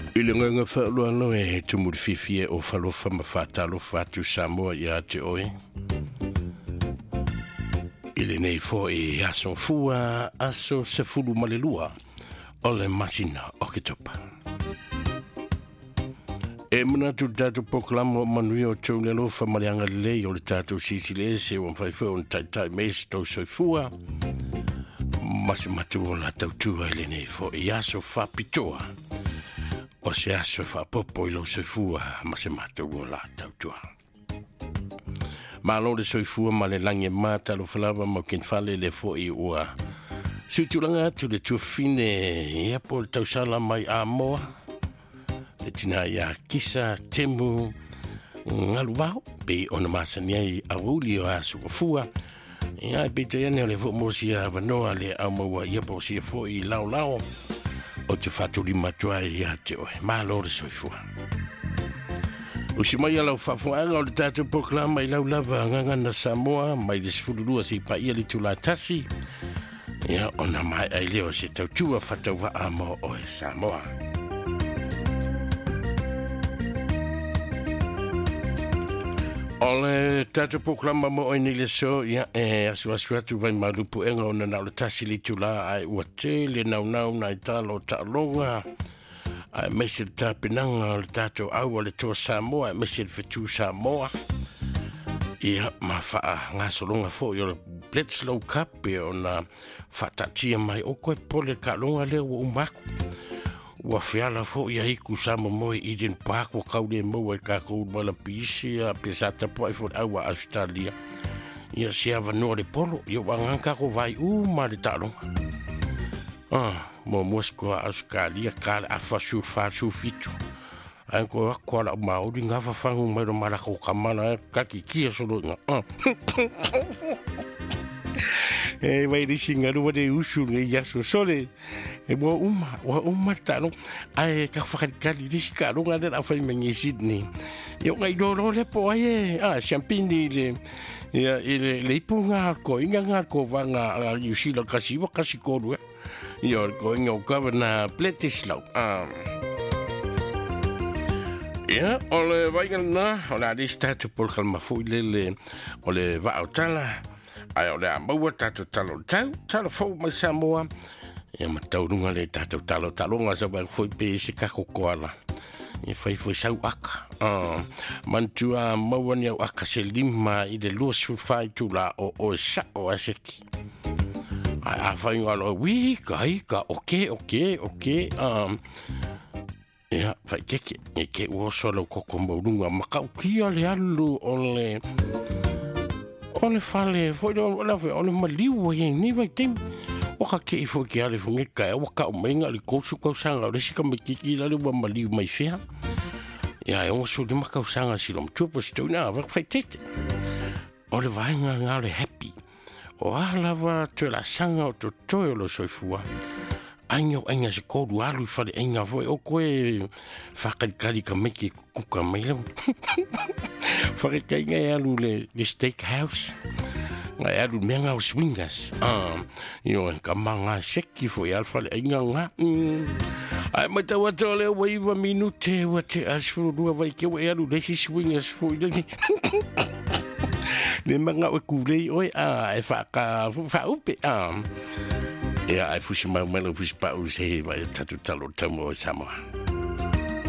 Ile nganga whaalua no e tumuri fifie o whalofa ma whātalo whātu Samoa i a te oe. Ile nei fo e aso fua aso se fulu malelua o le masina o ke topa. E muna tu tatu proklamo manui o tau le lofa maleanga lei o le tatu sisile se o mwhaifu o tai meisi tau soifua. Masi matu o la tau tua ile nei fo e aso whapitoa. O se aso whapopo i lo soifua masi matu o la tau tua. Malo le soifua ma le lange mata lo whalawa mo ken whale le fo i ua. Siutulanga atu le tua fine ia po le tausala mai a moa. Le tina ia kisa temu ngalu wau pe ona masania i auli o asu fua. Ia pe te ane o le fo mosia vanoa le amaua ia po sia fo i lau lau. O te whaturi matua ia te oe. Malo le soifua. Usi mai alau whafuanga o le tātou proklama i lau lava ngangana Samoa mai le sifururua si pa ia li tula tasi. Ia ona mai ai leo se tautua whatau wa amo o e Samoa. O le tātou proklama mo o ni le so ia asu atu vai malupu enga o na nau le tasi li tula ai ua te le nau na i talo ta'alonga. Ai mesi le tāpinanga o le tātou au le toa Samoa, ai mesi le whetu Samoa. Ia mawha ngā solonga fo i o le Bledsoe Cup e o na whatatia mai o koe pole ka longa leo o umaku. Ua whiala fo i a iku sama moe i den Park o kaule moe ka kou wala pisi a pesata po ai fo aua Australia. Ia se avanua le polo, ia wanganka ko vai ma le talonga. Mo Moscow a Australia ka a fasu fitu. Ai ko la mauri nga fa fangu mai do mara ko kamana ka ki solo nga. E vai di singaru wa de usu nge yaso sole. E bo uma tano. Ai ka fa ka di ska ro nga da fa mengi Sydney. Yo ngai do le po ai champagne le ia le ipunga ko inga nga ko vanga yusila kasi wa kasi ko ru. Yo ko inga ka na Pletislau. Ja, ole vaigana, ole adista tu por calma fuile ole va otala. Ai ole amau tatu talo fo mai Samoa. E matau runga le tatu talonga sa ba foi pe se ka koala. E foi sau aka. Mantua mawani au aka se lima i de luas fai tu la o sa o aseki. Ai afai ngalo wi ka okay. Ia, fai ke ua solo koko maurunga makau kia le alu ole fale, foi ole maliu e ni vai tem. Waka ke i fo ki ale funge kai, waka o mainga li kousu kausanga, resi ka mikiki la le wa maliu mai fea. Ia, e onga so de ma kausanga silom tuapa si tauna, wak fai tete. Ole vainga ngā le happy. O alawa te la sanga o to toi o lo soifua. Ainga se kodu alu fale ainga foi o koe whakarikari ka meki kuka mai lau. Whakaringa e alu le steakhouse. Ngai alu menga o swingers. Io ka manga seki foi alu fale ainga nga. Ai mata wata leo waiva minute wate asfuru dua vai ke e alu lesi swingers foi dani. Le manga o kulei oi e whaupe. Ia ai fusi mai fusi pa u se vai tatu talo tamo Samoa.